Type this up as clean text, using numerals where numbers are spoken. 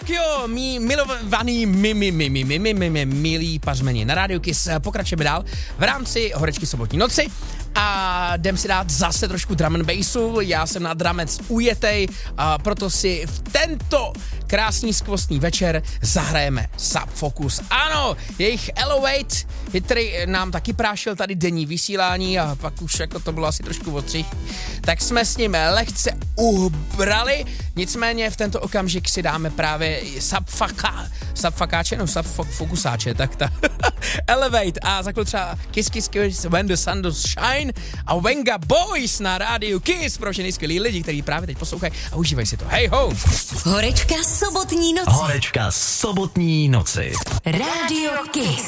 jo, mý milovaný, milí pařmeni. Na Rádiu Kiss pokračujeme dál v rámci Horečky sobotní noci a jdem si dát zase trošku drum and bassu. Já jsem na dramec ujetej, a proto si v tento krásný skvostný večer zahrajeme Sub Focus. Ano, jejich Elevate, který nám taky prášil tady denní vysílání a pak už jako to bylo asi trošku otři, tak jsme s ním lehce ubrali, nicméně v tento okamžik si dáme právě Subfocusáče, tak ta Elevate a za chvíli třeba Kiss Kiss Kiss When the Sun Does Shine a Venga Boys na Rádiu Kiss pro všechny skvělý lidi, kteří právě teď poslouchají a užívají si to. Hej ho! Horečka sobotní noci. Horečka sobotní noci. Rádio Kiss.